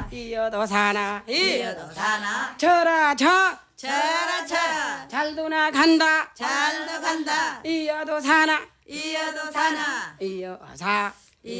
사나 이어도 사나 이어도 사나 쳐라 쳐 쳐라 쳐라 잘도 나간다 잘도 간다 이어도 사나 이어도 사나 이어사